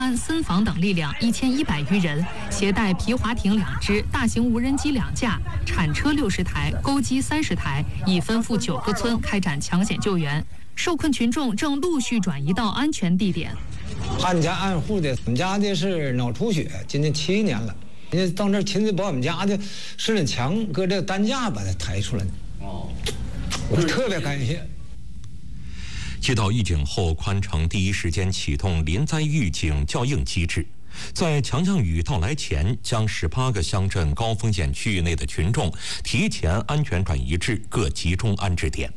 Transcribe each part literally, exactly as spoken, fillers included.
安、森防等力量一千一百余人，携带皮划艇两只、大型无人机两架、铲车六十台、钩机三十台，已分赴九个村开展抢险救援。受困群众正陆续转移到安全地点。 按家按户的，我们家的是脑出血，今年七年了。人家到这儿亲自把我们家的十人墙搁这担架把它抬出来的。哦，我特别感谢。 接到预警后，宽城第一时间启动临灾预警校应机制，在强降雨到来前，将十八个乡镇高风险区域内的群众提前安全转移至各集中安置点。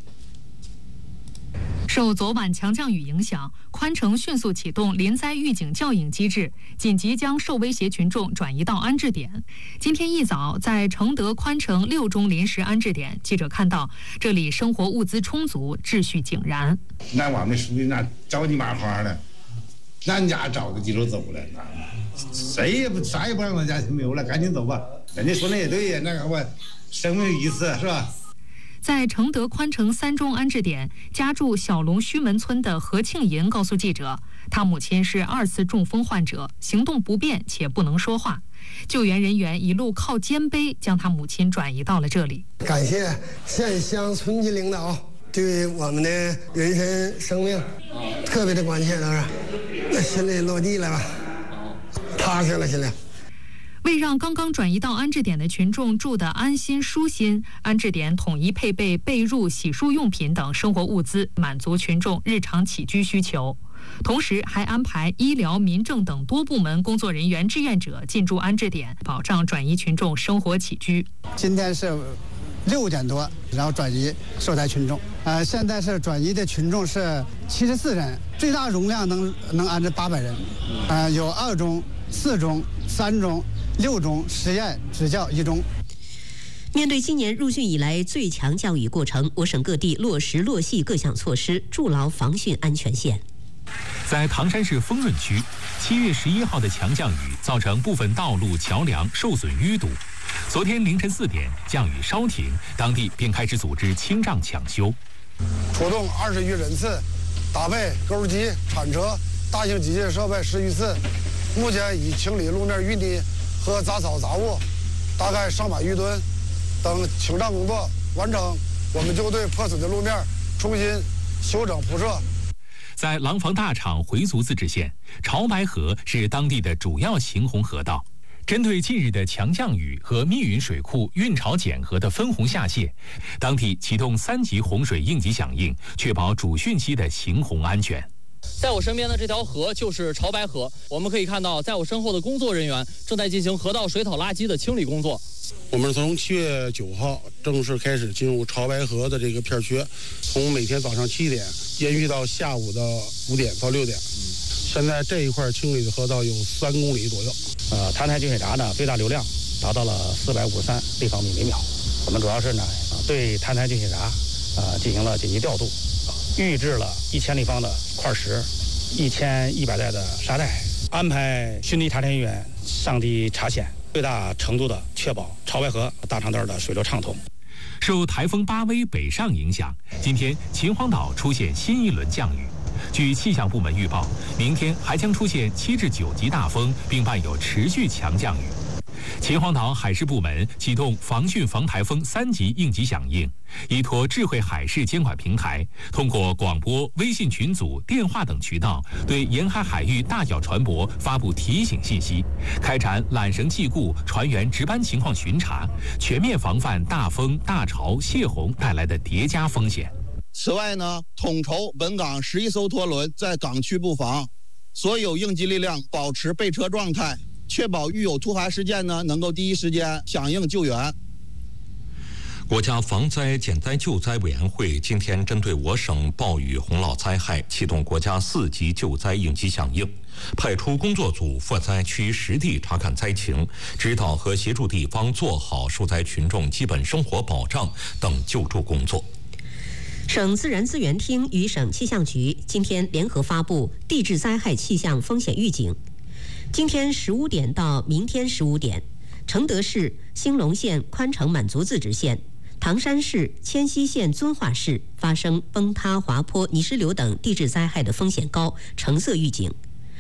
受昨晚强降雨影响，宽城迅速启动临灾预警校应机制，紧急将受威胁群众转移到安置点。今天一早，在承德宽城六中临时安置点，记者看到这里生活物资充足，秩序井然。 那我们属于那着急麻花的，咱家着的急就走了，谁也不啥也不让咱家就没有了，赶紧走吧。人家说那也对呀，那个我生命有一次是吧？ 在承德宽城三中安置点，家住小龙须门村的何庆银告诉记者，他母亲是二次中风患者，行动不便且不能说话。救援人员一路靠肩背将他母亲转移到了这里。 感谢县乡村级领导对我们的人身生命特别的关切，都是那心里落地了吧，踏实了心里。 为让刚刚转移到安置点的群众住得安心舒心，安置点统一配备被褥、洗漱用品等生活物资，满足群众日常起居需求。同时还安排医疗、民政等多部门工作人员、志愿者进驻安置点，保障转移群众生活起居。 今天是六点多，然后转移受灾群众。呃，现在是转移的群众是七十四人，最大容量能能安置八百人。呃，有二中、四中、三中、六中、实验、支教一中。 面对今年入汛以来最强降雨过程，我省各地落实落细各项措施，筑牢防汛安全线。 在唐山市丰润区，七月十一号的强降雨造成部分道路桥梁受损淤堵。昨天凌晨四点，降雨稍停，当地便开始组织清障抢修， 出动二十余人次，搭配钩机、铲车、大型机械设备十余次，目前已清理路面淤泥和杂草杂物，大概上百余吨。等清障工作完成，我们就对破损的路面重新修整铺设。 在廊坊大厂回族自治县，潮白河是当地的主要行洪河道。针对近日的强降雨和密云水库运潮减河的分洪下泄，当地启动三级洪水应急响应，确保主汛期的行洪安全。 在我身边的这条河就是潮白河，我们可以看到，在我身后的工作人员正在进行河道水草垃圾的清理工作。 我们从七月九号正式开始进入潮白河的这个片区，从每天早上七点延续到下午的五点到六点。现在这一块清理的河道有三公里左右。 呃，滩台净水闸呢最大流量达到了四百五十三立方米每秒。我们主要是呢对滩台净水闸呃进行了紧急调度，预制了一千立方的块石，一千一百袋的沙袋，安排巡堤查田员上堤查险，最大程度的确保潮白河大长段的水流畅通。 受台风巴威北上影响，今天秦皇岛出现新一轮降雨。据气象部门预报，明天还将出现七至九级大风，并伴有持续强降雨。秦皇岛海事部门启动防汛防台风三级应急响应，依托智慧海事监管平台，通过广播、微信群组、电话等渠道，对沿海海域大小船舶发布提醒信息，开展缆绳系固、船员值班情况巡查，全面防范大风、大潮、泄洪带来的叠加风险。 此外呢，统筹本港十一艘拖轮在港区布防，所有应急力量保持备车状态，确保遇有突发事件呢，能够第一时间响应救援。 国家防灾减灾救灾委员会今天针对我省暴雨洪涝灾害启动国家四级救灾应急响应，派出工作组赴灾区实地查看灾情，指导和协助地方做好受灾群众基本生活保障等救助工作。 省自然资源厅与省气象局今天联合发布地质灾害气象风险预警。今天十五点到明天十五点，承德市、兴隆县宽城满族自治县、唐山市、迁西县遵化市发生崩塌、滑坡、泥石流等地质灾害的风险高，橙色预警。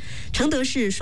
承德市